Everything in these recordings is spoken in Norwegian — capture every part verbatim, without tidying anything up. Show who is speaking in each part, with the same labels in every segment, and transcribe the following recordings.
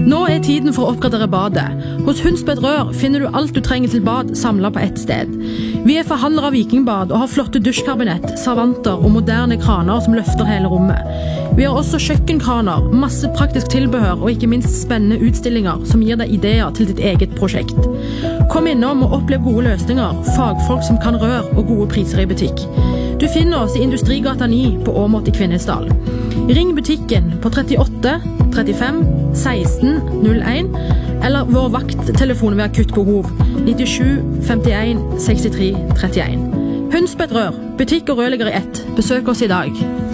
Speaker 1: Nå er tiden for å oppgradere badet. Hos Hundsbed Rør finner du alt du trenger til bad samlet på ett sted. Vi er forhandlere av Vikingbad og har flotte dusjkabinett, servanter og moderne kraner som løfter hele rommet. Vi har også kjøkkenkraner, masse praktisk tilbehør og ikke minst spennende utstillinger som gir deg ideer til ditt eget prosjekt. Kom innom og opplev gode løsninger, fagfolk som kan rør og gode priser i butikk. Du finner oss i Industrigata ni på Åmot i Kvinesdal. Ring butikken på trettiåtte trettifem seksten null en eller vår vakttelefon ved akutt behov nittisju femtien sekstitre trettien. Hundsbed Rør, butikk og rørlegger i ett. Besøk oss i dag.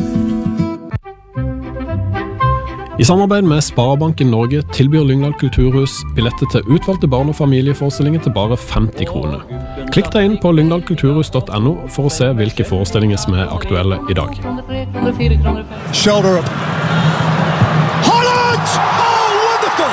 Speaker 2: I samarbeid med Sparebanken Norge tilbyr Lyngdal Kulturhus billetter til utvalgte barn- og familieforestillinger til bare femti kroner. Klikk deg inn på lyngdal kulturhus punktum no for å se hvilke forestillinger som er aktuelle i dag.
Speaker 3: Shoulder up. Holland! Oh, wonderful!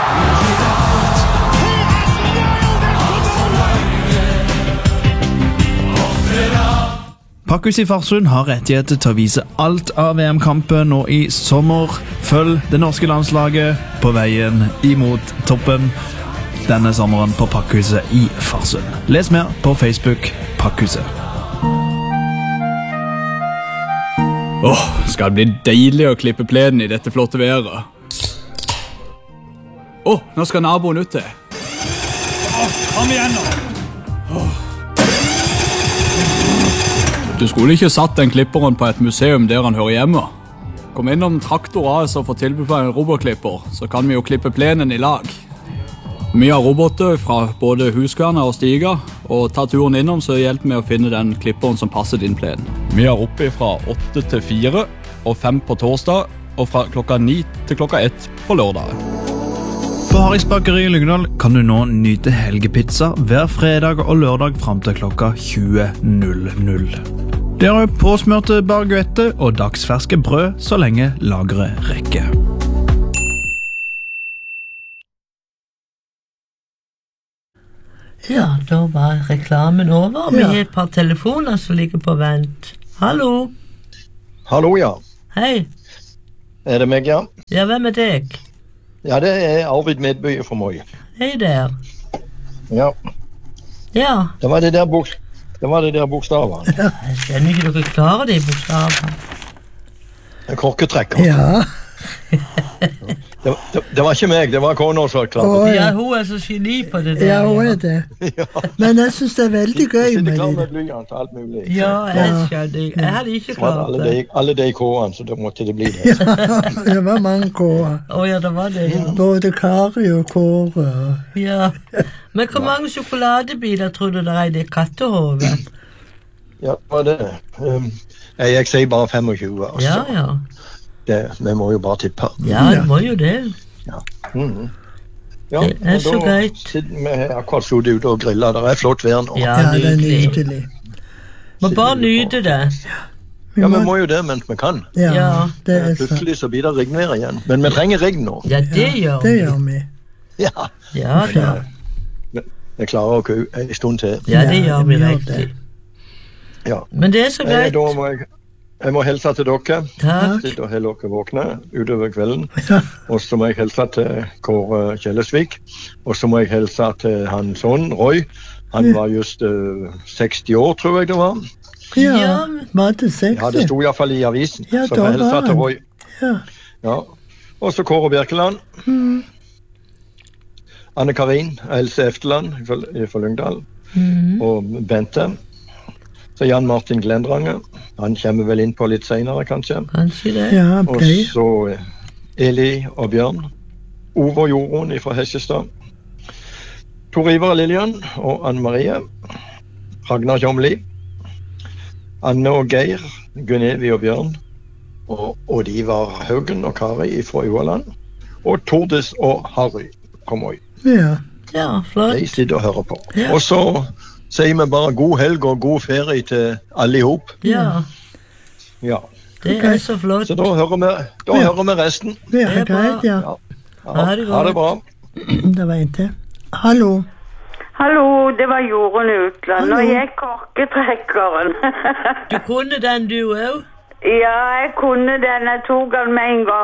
Speaker 4: Pakkhus i Farsund har rettigheter til å vise alt av V M-kampen nå i sommer. Følg det norske landslaget på veien imot toppen denne sommeren på Pakkhuset i Farsund. Les mer på Facebook Pakkhuset.
Speaker 5: Åh, skal det bli deilig å klippe plenen i dette flotte været. Åh, nå skal naboen ut til.
Speaker 3: Åh, kom igjen nå.
Speaker 5: Du skulle ikke satt den klipperen på et museum der han hører hjemme. Kom innom Traktor A S og få tilbud på en robotklipper, så kan vi jo klippe plenen i lag. Vi har roboter fra både Huskverna og Stiga, og ta turen innom så hjelper vi å finne den klipperen som passer din plen.
Speaker 6: Vi har oppe fra åtte til fire og fem på torsdag, og fra klokka ni til klokka ett på lørdag.
Speaker 4: På Harris Bakeri i Lyngdal kan du nå nyte helgepizza hver fredag og lørdag frem til klokka tjue null null. Det er påsmørte baguette og dagsferske brød så lenge lageret rekker.
Speaker 7: Ja, da var reklamen over. Vi
Speaker 8: Ja.
Speaker 7: har et par telefoner som ligger på vent. Hallo.
Speaker 8: Hallo, ja.
Speaker 7: Hei.
Speaker 8: Er det meg, ja?
Speaker 7: Ja, hvem er deg?
Speaker 8: Ja, det er Arvid Medby for meg.
Speaker 7: Hei der.
Speaker 8: Ja,
Speaker 7: Ja,
Speaker 8: det var det der, bok det var det der bokstavene.
Speaker 7: jeg skjønner ikke dere klarer de bokstavene.
Speaker 8: En korketrekker.
Speaker 3: Ja.
Speaker 8: Det, det, det var ikke meg, det var kona som klarte.
Speaker 3: Å,
Speaker 7: Ja,
Speaker 3: ja.
Speaker 7: hun er så geni på det der.
Speaker 3: Ja, hun er det.
Speaker 8: Ja.
Speaker 3: Men jeg synes det er veldig gøy
Speaker 8: Sitter
Speaker 3: med
Speaker 8: klar
Speaker 3: det.
Speaker 8: med blyant og alt mulig.
Speaker 7: Ja, jeg
Speaker 3: Ja.
Speaker 7: skjønner. Jeg hadde ikke
Speaker 8: Så var det
Speaker 7: klart
Speaker 8: alle
Speaker 7: det.
Speaker 8: de, alle de K-ene, så da måtte det bli det.
Speaker 3: Det var mange kårer.
Speaker 7: Å ja, det var det, ja.
Speaker 3: Både Kari og Kåre.
Speaker 7: Ja. Men hvor mange sjokoladebiler tror du det er i det kattehovet?
Speaker 8: Ja, det var det. Um, jeg, jeg sier bare femogtjue. Altså.
Speaker 7: Ja, ja.
Speaker 8: Det, vi må jo bare tippe.
Speaker 7: Ja, det må jo det.
Speaker 8: Mhm. Ja,
Speaker 7: Det er
Speaker 8: og
Speaker 7: så
Speaker 8: da
Speaker 7: greit.
Speaker 8: sitter vi her akkurat så ute og griller. Det er flott vær nå.
Speaker 7: Ja,
Speaker 3: Ja, det er
Speaker 7: nydelig.
Speaker 3: nydelig.
Speaker 7: Må bare nyte det.
Speaker 8: Ja, vi må jo det mens vi kan.
Speaker 3: Ja,
Speaker 7: Ja.
Speaker 3: det er så.
Speaker 8: Plutselig så blir det regnvær igjen. Men vi trenger regn nå.
Speaker 7: Ja, det gjør
Speaker 3: Det
Speaker 7: vi.
Speaker 3: gjør vi.
Speaker 8: Ja,
Speaker 7: Ja, da.
Speaker 8: vi klarer å kø en stund til.
Speaker 7: Ja, det
Speaker 3: Ja,
Speaker 7: gjør vi
Speaker 3: vi gjør
Speaker 7: riktig.
Speaker 8: Ja.
Speaker 7: Men det er så
Speaker 8: Eh,
Speaker 7: greit.
Speaker 8: Da må jeg, jeg må hilse til dere.
Speaker 7: Takk.
Speaker 8: Sitter og holder dere våkne utover kvelden. Og så må jeg hilse til Kåre Kjellesvik. Og så må jeg hilse til hans sønn, Roy. Han var just uh, seksti år, tror jeg det var.
Speaker 3: Ja, var det
Speaker 8: Ja, det
Speaker 3: seksti?
Speaker 8: sto i hvert fall i avisen.
Speaker 3: Ja,
Speaker 8: så
Speaker 3: da
Speaker 8: jeg hilser
Speaker 3: var
Speaker 8: til
Speaker 3: han.
Speaker 8: Roy.
Speaker 3: Ja.
Speaker 8: Ja. Og så Kåre Birkeland.
Speaker 3: Mm.
Speaker 8: Anne Karin, Else Efteland fra- fra Lyngdal.
Speaker 7: Mhm.
Speaker 8: Og Bente. Så Jan Martin Glendrange. Han kommer vel inn på litt senere, kanskje.
Speaker 7: Kanskje det.
Speaker 3: Ja,
Speaker 8: Og
Speaker 3: blei.
Speaker 8: så eh, Eli og Bjørn. Ove og Jorunn fra Hessestad. Tor Ivar og Lilian og Anne Marie. Ragnar Kjomli. Anne og Geir. Gunevi og Bjørn. Og Odd Ivar Haugen og Kari fra Ualand. Og Tordis og Harry kommer også.
Speaker 3: Ja.
Speaker 7: Ja, flott.
Speaker 8: De sitter og hører på.
Speaker 7: Ja.
Speaker 8: Og så sier vi bare god helg og god ferie til alle ihop.
Speaker 7: Ja,
Speaker 8: Ja.
Speaker 7: det er så flott.
Speaker 8: Så da hører vi, da
Speaker 3: Ja.
Speaker 8: hører vi resten.
Speaker 3: Det
Speaker 7: Det er
Speaker 3: er greit, ja.
Speaker 8: Ja.
Speaker 7: Ha det godt.
Speaker 8: Ha det bra.
Speaker 3: Det var en til. Hallo.
Speaker 9: Hallo, det var Jorunn Utland,
Speaker 3: Hallo.
Speaker 9: og jeg er korketrekkeren.
Speaker 7: Du kunne den du òg?
Speaker 9: Ja, jeg kunne den, jeg tok den med en gang.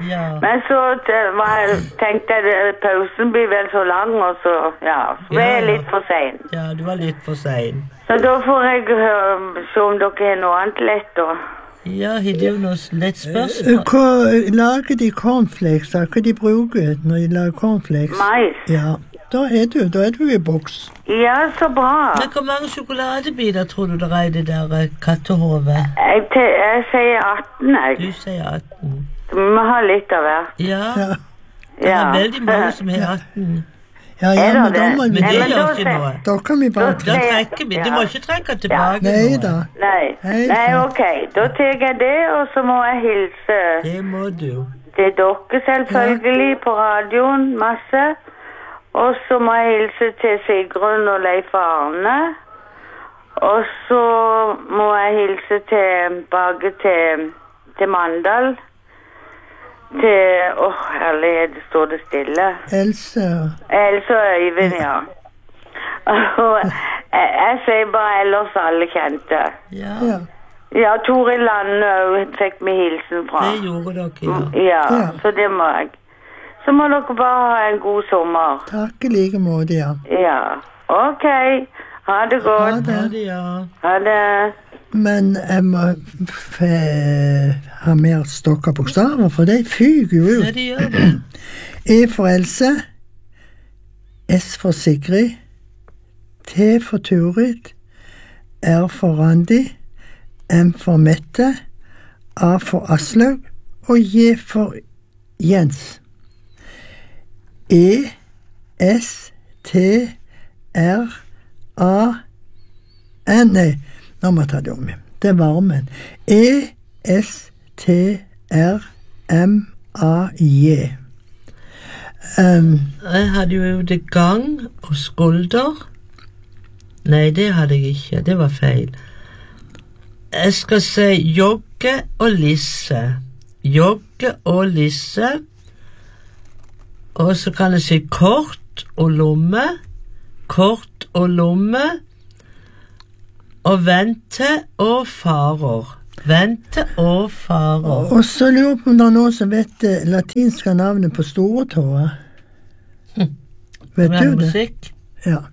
Speaker 7: Ja.
Speaker 9: Men så t- var jeg, tenkte jeg at pausen blir vel så lang, og så, ja, så ble jeg
Speaker 7: Ja, ja.
Speaker 9: litt for sen.
Speaker 7: Ja, du var litt for sein.
Speaker 9: Så da får jeg høre, se om dere har noe annet lett, da.
Speaker 7: Ja, har du noe lett
Speaker 3: Eh,
Speaker 7: spørsmål?
Speaker 3: Hva lager de cornflakes, da? Hva de bruker når de lager cornflakes?
Speaker 9: Mais.
Speaker 3: Ja, da er du, da er du i boks.
Speaker 9: Ja, så bra.
Speaker 7: Men hvor mange sjokoladebiter tror du det er i det der eh, kattehovet?
Speaker 9: Jeg, te- jeg sier atten, jeg.
Speaker 7: Du sier atten.
Speaker 9: Vi må ha litt av hvert.
Speaker 7: Ja,
Speaker 3: Ja,
Speaker 7: det
Speaker 9: Ja.
Speaker 7: er veldig mange som har atten.
Speaker 3: ja, ja
Speaker 9: Er det
Speaker 3: men da
Speaker 9: det?
Speaker 3: må
Speaker 7: Men
Speaker 3: vi
Speaker 7: det
Speaker 9: Nei, men
Speaker 7: gjør
Speaker 9: da
Speaker 7: ikke
Speaker 9: sier-
Speaker 7: noe.
Speaker 3: Da kan vi bare
Speaker 9: Da-
Speaker 7: Da trekker vi. Du må ikke trekke tilbake
Speaker 3: Nei
Speaker 7: noe.
Speaker 3: da.
Speaker 9: Nei.
Speaker 3: Hei,
Speaker 9: Nei,
Speaker 3: hei.
Speaker 9: ok. Da tar jeg det, og så må jeg hilse
Speaker 7: Det må du.
Speaker 9: til dere selvfølgelig på radioen masse. Og så må jeg hilse til Sigrun og Leif Arne. Og så må jeg hilse tilbake til, til Mandal. Til, åh, herlighet, står det stille.
Speaker 3: Else og
Speaker 9: Else og Øyvind, ja. Og jeg, jeg sier bare ellers alle kjente.
Speaker 7: Ja,
Speaker 3: ja.
Speaker 9: Ja, Toril Lande også fikk vi hilsen fra.
Speaker 7: det gjorde dere, ja.
Speaker 9: Ja,
Speaker 3: Ja.
Speaker 9: så det må jeg. Så må dere bare ha en god sommer.
Speaker 3: Takk i like måte, ja.
Speaker 9: Ja, ok. Ha det
Speaker 3: Ha
Speaker 9: godt.
Speaker 3: det.
Speaker 7: Ja, det, ja.
Speaker 9: Ha det.
Speaker 3: Men jeg må f f ha mer stokk av bokstaver, for de fyger jo
Speaker 7: Ja,
Speaker 3: ut.
Speaker 7: det gjør det.
Speaker 3: E for Else, S for Sigrid, T for Turid, R for Randi, M for Mette, A for Aslaug og J for Jens. E, S, T, R, A, N Nei, nå må jeg ta det om igjen. Det er varmen. E, S, T, R, M, A, J. Um,
Speaker 7: Jeg hadde jo det gang og skulder. Nei, det hadde jeg ikke. Det var feil. Jeg skal si jogge og lisse. Jogge og lisse. Og så kan jeg si kort og lomme. Kort og lomme. Og vente og farer. Vente og farer.
Speaker 3: og så lurer jeg på om det er noen som vet det latinske navnet på stortåa. Vet
Speaker 7: Med
Speaker 3: du det?
Speaker 7: musikk.
Speaker 3: Ja.